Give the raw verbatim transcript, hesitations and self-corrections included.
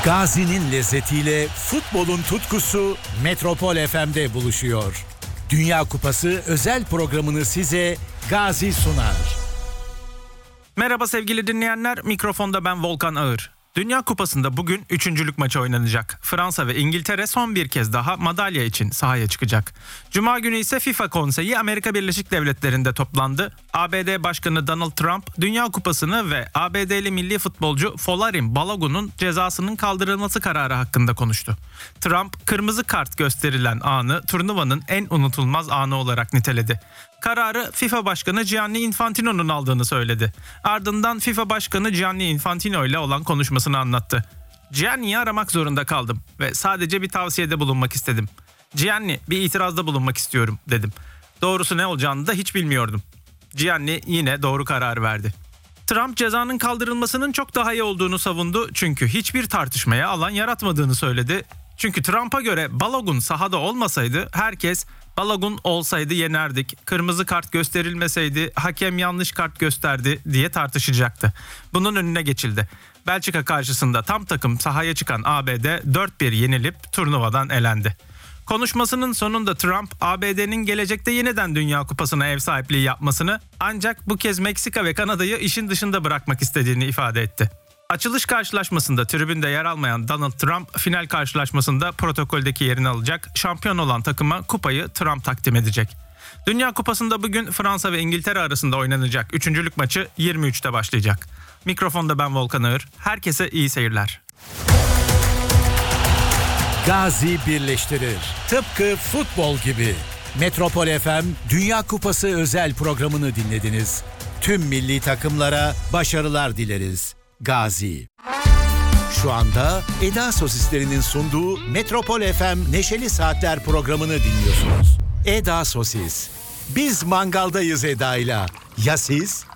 Gazi'nin lezzetiyle futbolun tutkusu Metropol F M'de buluşuyor. Dünya Kupası özel programını size Gazi sunar. Merhaba sevgili dinleyenler, mikrofonda ben Volkan Ağır. Dünya Kupası'nda bugün üçüncülük maçı oynanacak. Fransa ve İngiltere son bir kez daha madalya için sahaya çıkacak. Cuma günü ise FIFA Konseyi Amerika Birleşik Devletleri'nde toplandı. A B D Başkanı Donald Trump, Dünya Kupası'nı ve A B D'li milli futbolcu Folarin Balogun'un cezasının kaldırılması kararı hakkında konuştu. Trump, kırmızı kart gösterilen anı turnuvanın en unutulmaz anı olarak niteledi. Kararı FIFA Başkanı Gianni Infantino'nun aldığını söyledi. Ardından FIFA Başkanı Gianni Infantino ile olan konuşmasını anlattı. Gianni'yi aramak zorunda kaldım ve sadece bir tavsiyede bulunmak istedim. Gianni, bir itirazda bulunmak istiyorum dedim. Doğrusu ne olacağını da hiç bilmiyordum. Gianni yine doğru karar verdi. Trump cezanın kaldırılmasının çok daha iyi olduğunu savundu çünkü hiçbir tartışmaya alan yaratmadığını söyledi. Çünkü Trump'a göre Balogun sahada olmasaydı herkes Balogun olsaydı yenerdik, kırmızı kart gösterilmeseydi hakem yanlış kart gösterdi diye tartışacaktı. Bunun önüne geçildi. Belçika karşısında tam takım sahaya çıkan A B D dört bir yenilip turnuvadan elendi. Konuşmasının sonunda Trump, A B D'nin gelecekte yeniden Dünya Kupası'na ev sahipliği yapmasını, ancak bu kez Meksika ve Kanada'yı işin dışında bırakmak istediğini ifade etti. Açılış karşılaşmasında tribünde yer almayan Donald Trump, final karşılaşmasında protokoldeki yerini alacak, şampiyon olan takıma kupayı Trump takdim edecek. Dünya Kupası'nda bugün Fransa ve İngiltere arasında oynanacak üçüncülük maçı yirmi üçte başlayacak. Mikrofonda ben Volkan Ağır, herkese iyi seyirler. Gazi birleştirir. Tıpkı futbol gibi. Metropol F M Dünya Kupası özel programını dinlediniz. Tüm milli takımlara başarılar dileriz. Gazi. Şu anda Eda Sosislerinin sunduğu Metropol F M Neşeli Saatler programını dinliyorsunuz. Eda Sosis. Biz mangaldayız Eda'yla. Ya siz?